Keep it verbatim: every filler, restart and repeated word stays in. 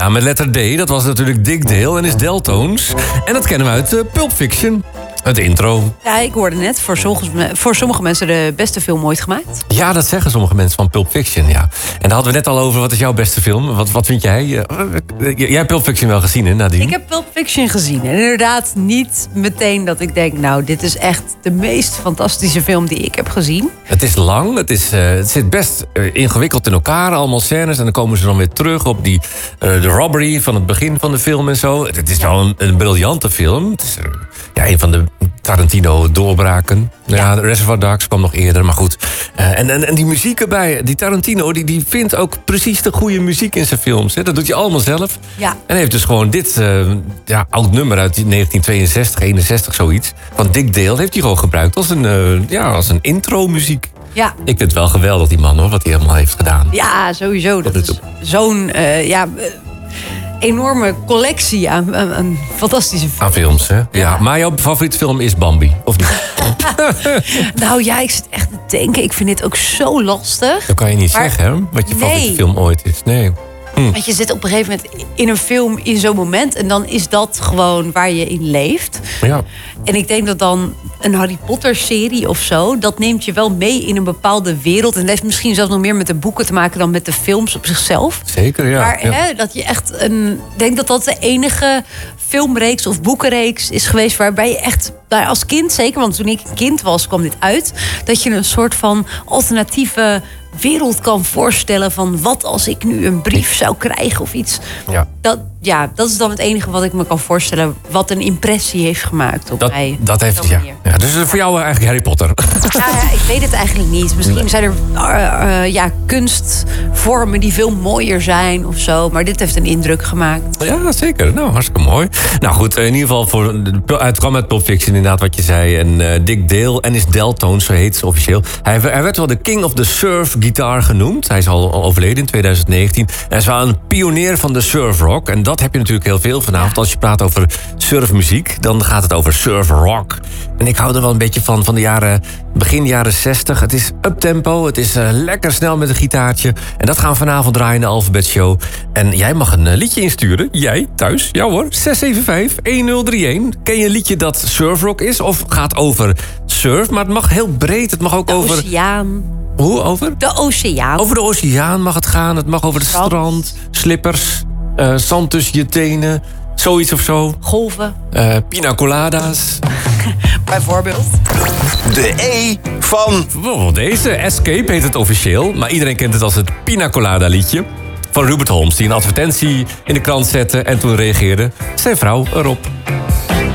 Ja, met letter D. Dat was natuurlijk Dick Dale en is Deltones. En dat kennen we uit uh, Pulp Fiction. Het intro. Ja, ik hoorde net, voor sommige, voor sommige mensen de beste film ooit gemaakt. Ja, dat zeggen sommige mensen van Pulp Fiction, ja. En daar hadden we net al over, wat is jouw beste film? Wat, wat vind jij? Jij hebt Pulp Fiction wel gezien, hè, Nadine? Ik heb Pulp Fiction gezien. En inderdaad niet meteen dat ik denk, nou, dit is echt de meest fantastische film die ik heb gezien. Het is lang, het, is, uh, het zit best uh, ingewikkeld in elkaar, allemaal scènes. En dan komen ze dan weer terug op die, uh, de robbery van het begin van de film en zo. Het is ja. wel een, een briljante film. Het is uh, ja, een van de Tarantino doorbraken. Ja, ja, de Reservoir Dogs kwam nog eerder, maar goed. Uh, en, en, en die muziek erbij, die Tarantino, die, die vindt ook precies de goede muziek in zijn films. Hè. Dat doet hij allemaal zelf. Ja. En heeft dus gewoon dit uh, ja, oud nummer uit negentien tweeënzestig, eenenzestig, zoiets. Van Dick Dale heeft hij gewoon gebruikt als een, uh, ja, als een intro-muziek. Ja. Ik vind het wel geweldig, die man, hoor, wat hij helemaal heeft gedaan. Ja, sowieso. Dat is zo'n uh, ja, uh, enorme collectie aan, aan, aan fantastische films. Aan films, hè? Ja. ja. Maar jouw favoriete film is Bambi, of niet? Nou ja, ik zit echt te denken. Ik vind dit ook zo lastig. Dat kan je niet maar, zeggen, hè? Wat je nee. favoriete film ooit is. Nee. Hm. Want je zit op een gegeven moment in een film in zo'n moment. En dan is dat gewoon waar je in leeft. Ja. En ik denk dat dan een Harry Potter serie of zo, dat neemt je wel mee in een bepaalde wereld. En dat heeft misschien zelfs nog meer met de boeken te maken dan met de films op zichzelf. Zeker, ja. Maar ja. Hè, dat je echt een. Ik denk dat dat de enige filmreeks of boekenreeks is geweest waarbij je echt, nou, als kind zeker, want toen ik een kind was, kwam dit uit, dat je een soort van alternatieve wereld kan voorstellen van wat als ik nu een brief zou krijgen of iets. Ja. Dat, ja, dat is dan het enige wat ik me kan voorstellen wat een impressie heeft gemaakt op dat, mij. Dat heeft, ja. ja. Dus voor jou eigenlijk Harry Potter. Ja, ja, ik weet het eigenlijk niet. Misschien nee. zijn er uh, uh, ja, kunstvormen die veel mooier zijn of zo. Maar dit heeft een indruk gemaakt. Ja, zeker. Nou, hartstikke mooi. Nou goed, in ieder geval, voor, het kwam uit Pulp Fiction inderdaad wat je zei. En uh, Dick Dale en is Deltones, zo heet ze officieel. Hij, hij werd wel de King of the Surf Guitar genoemd. Hij is al overleden in twintig negentien. Hij is wel een pionier van de surf rock. En dat heb je natuurlijk heel veel vanavond. Als je praat over surfmuziek, dan gaat het over surf rock. En ik hou er wel een beetje van, van de jaren, begin jaren zestig. Het is uptempo, het is uh, lekker snel met een gitaartje. En dat gaan we vanavond draaien in de Alphabet Show. En jij mag een uh, liedje insturen. Jij, thuis. Ja hoor, zes zeven vijf een nul drie een. Ken je een liedje dat surfrock is? Of gaat over surf? Maar het mag heel breed. Het mag ook de over... oceaan. Hoe, over? De oceaan. Over de oceaan mag het gaan. Het mag over het strand, strand slippers, uh, zand tussen je tenen, zoiets of zo. Golven. Uh, pina coladas. Bijvoorbeeld. De E van... Bijvoorbeeld deze. Escape heet het officieel. Maar iedereen kent het als het Pina Colada liedje. Van Rupert Holmes, die een advertentie in de krant zette en toen reageerde zijn vrouw erop.